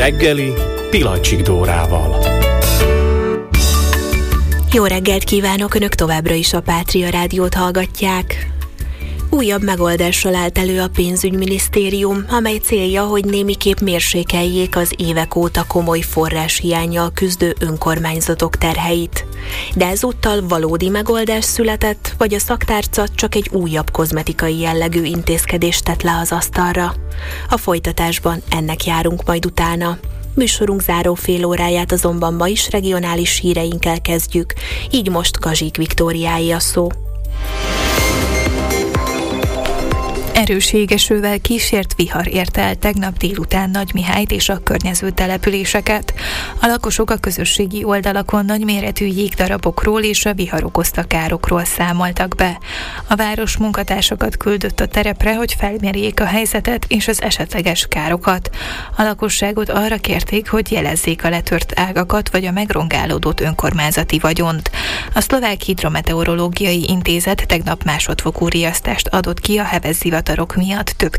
reggeli Pilacsik Dórával. Jó reggelt kívánok, Önök továbbra is a Pátria Rádiót hallgatják. Újabb megoldással állt elő a pénzügyminisztérium, amely célja, hogy némiképp mérsékeljék az évek óta komoly forráshiánnyal küzdő önkormányzatok terheit. De ezúttal valódi megoldás született, vagy a szaktárca csak egy újabb kozmetikai jellegű intézkedést tett le az asztalra? A folytatásban ennek járunk majd utána. Műsorunk záró fél óráját azonban ma is regionális híreinkkel kezdjük, így most Gazsik Viktóriáé a szó. Erős jégesővel kísért vihar érte el tegnap délután Nagymihályt és a környező településeket. A lakosok a közösségi oldalakon nagyméretű jégdarabokról és a vihar okozta károkról számoltak be. A város munkatársakat küldött a terepre, hogy felmérjék a helyzetet és az esetleges károkat. A lakosságot arra kérték, hogy jelezzék a letört ágakat vagy a megrongálódott önkormányzati vagyont. A Szlovák Hidrometeorológiai Intézet tegnap másodfokú riasztást adott ki a heves zivatarok miatt több